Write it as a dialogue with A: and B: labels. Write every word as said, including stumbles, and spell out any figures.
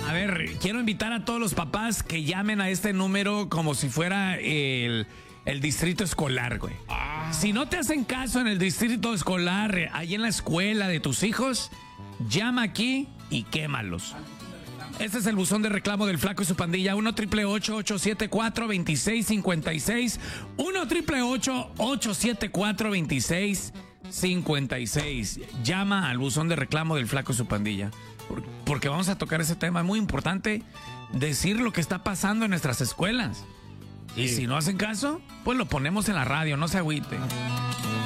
A: A ver, quiero invitar a todos los papás que llamen a este número como si fuera el, el distrito escolar, güey. Ah. Si no te hacen caso en el distrito escolar, ahí en la escuela de tus hijos, llama aquí y quémalos. Este es el buzón de reclamo del Flaco y su pandilla. uno triple ocho, ocho siete cuatro, dos seis cinco seis. uno triple ocho, ocho siete cuatro, dos seis cinco seis. Llama al buzón de reclamo del Flaco y su pandilla. Porque vamos a tocar ese tema. Es muy importante decir lo que está pasando en nuestras escuelas. Y sí. Si no hacen caso, pues lo ponemos en la radio. No se agüite.